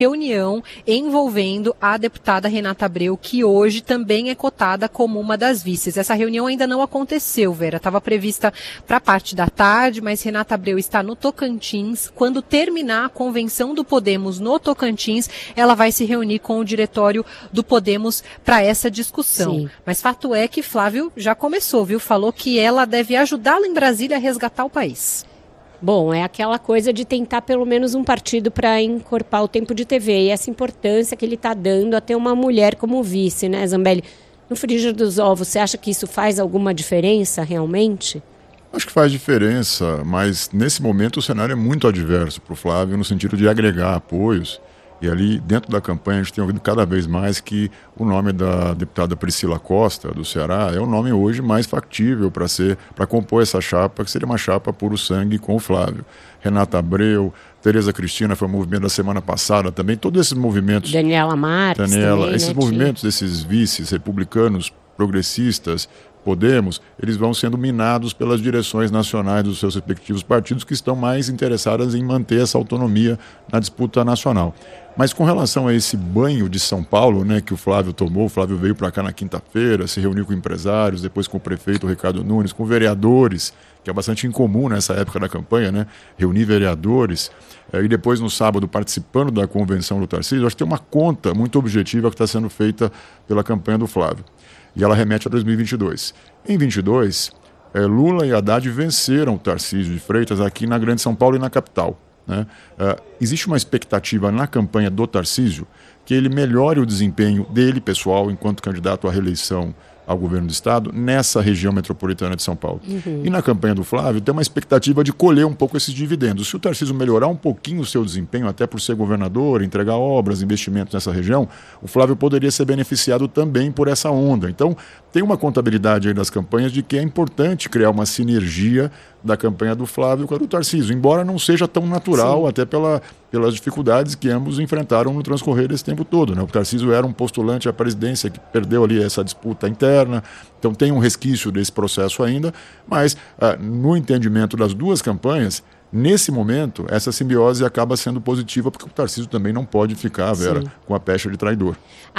reunião envolvendo a deputada Renata Abreu, que hoje também é cotada como uma das vices. Essa reunião ainda não aconteceu, Vera. Estava prevista para a parte da tarde, mas Renata Abreu está no Tocantins. Quando terminar a convenção do Podemos no Tocantins, ela vai se reunir com o diretório do Podemos para essa discussão. Sim. Mas fato é que Flávio já começou, viu? Falou que ela deve ajudá-la em Brasília a resgatar o país. Bom, é aquela coisa de tentar pelo menos um partido para encorpar o tempo de TV. E essa importância que ele está dando a ter uma mulher como vice, né, Zambelli? No frigir dos ovos, você acha que isso faz alguma diferença realmente? Acho que faz diferença, mas nesse momento o cenário é muito adverso para o Flávio, no sentido de agregar apoios. E ali, dentro da campanha, a gente tem ouvido cada vez mais que o nome da deputada Priscila Costa, do Ceará, é o nome hoje mais factível para compor essa chapa, que seria uma chapa puro sangue com o Flávio. Renata Abreu, Tereza Cristina, foi o movimento da semana passada também. Todos esses movimentos... Daniela Marques também, esses movimentos desses vices republicanos, progressistas, Podemos, eles vão sendo minados pelas direções nacionais dos seus respectivos partidos que estão mais interessadas em manter essa autonomia na disputa nacional. Mas com relação a esse banho de São Paulo, né, que o Flávio tomou, o Flávio veio para cá na quinta-feira, se reuniu com empresários, depois com o prefeito Ricardo Nunes, com vereadores, que é bastante incomum nessa época da campanha, né, reunir vereadores, e depois no sábado participando da convenção do Tarcísio. Acho que tem uma conta muito objetiva que está sendo feita pela campanha do Flávio. E ela remete a 2022. Em 2022, Lula e Haddad venceram o Tarcísio de Freitas aqui na Grande São Paulo e na capital, né? Existe uma expectativa na campanha do Tarcísio que ele melhore o desempenho dele, pessoal, enquanto candidato à reeleição ao governo do estado, nessa região metropolitana de São Paulo. E na campanha do Flávio tem uma expectativa de colher um pouco esses dividendos. Se o Tarcísio melhorar um pouquinho o seu desempenho, até por ser governador, entregar obras, investimentos nessa região, o Flávio poderia ser beneficiado também por essa onda. Então, tem uma contabilidade aí das campanhas de que é importante criar uma sinergia da campanha do Flávio com a do Tarcísio, embora não seja tão natural, até pelas dificuldades que ambos enfrentaram no transcorrer desse tempo todo, né? O Tarcísio era um postulante à presidência que perdeu ali essa disputa interna, então tem um resquício desse processo ainda, mas no entendimento das duas campanhas, nesse momento, essa simbiose acaba sendo positiva, porque o Tarcísio também não pode ficar, Vera, com a pecha de traidor.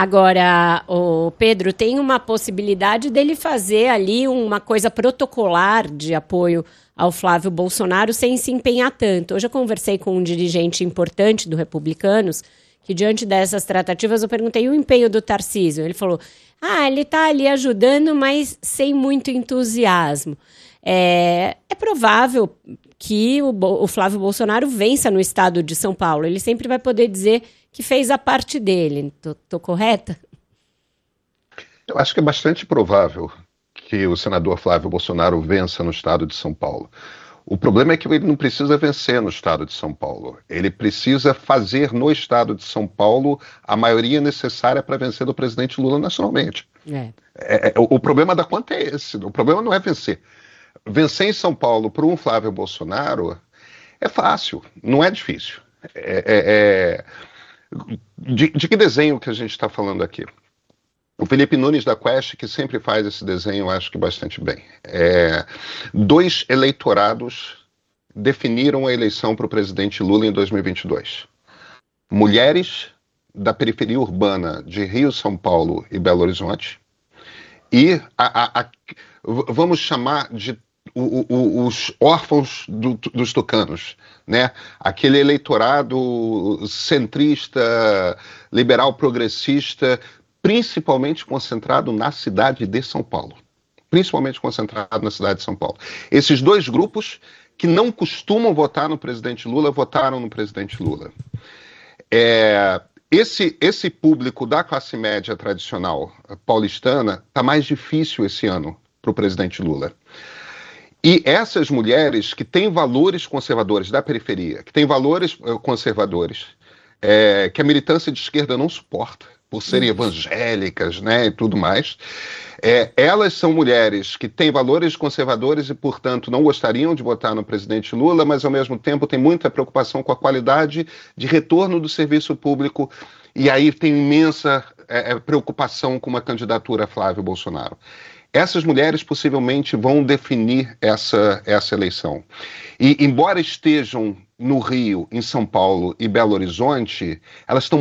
Agora, Pedro, tem uma possibilidade dele fazer ali uma coisa protocolar de apoio ao Flávio Bolsonaro sem se empenhar tanto. Hoje eu conversei com um dirigente importante do Republicanos, que diante dessas tratativas eu perguntei o empenho do Tarcísio. Ele falou, ele está ali ajudando, mas sem muito entusiasmo. É provável que o Flávio Bolsonaro vença no estado de São Paulo. Ele sempre vai poder dizer que fez a parte dele. Tô correta? Eu acho que é bastante provável que o senador Flávio Bolsonaro vença no estado de São Paulo. O problema é que ele não precisa vencer no estado de São Paulo. Ele precisa fazer no estado de São Paulo a maioria necessária para vencer do presidente Lula nacionalmente. O problema da conta é esse. O problema não é vencer. Vencer em São Paulo para um Flávio Bolsonaro é fácil, não é difícil. De que desenho que a gente está falando aqui? O Felipe Nunes da Quest, que sempre faz esse desenho, eu acho que bastante bem. Dois eleitorados definiram a eleição para o presidente Lula em 2022. Mulheres da periferia urbana de Rio, São Paulo e Belo Horizonte e vamos chamar de os órfãos dos tucanos, né? Aquele eleitorado centrista, liberal progressista, principalmente concentrado na cidade de São Paulo. Principalmente concentrado na cidade de São Paulo. Esses dois grupos que não costumam votar no presidente Lula, votaram no presidente Lula. Esse público da classe média tradicional paulistana está mais difícil esse ano para o presidente Lula. E essas mulheres que têm valores conservadores da periferia, que têm valores conservadores, que a militância de esquerda não suporta, por serem evangélicas, né, e tudo mais, elas são mulheres que têm valores conservadores e, portanto, não gostariam de votar no presidente Lula, mas, ao mesmo tempo, têm muita preocupação com a qualidade de retorno do serviço público e aí tem imensa preocupação com uma candidatura a Flávio Bolsonaro. Essas mulheres possivelmente vão definir essa eleição. E, embora estejam no Rio, em São Paulo e Belo Horizonte, elas estão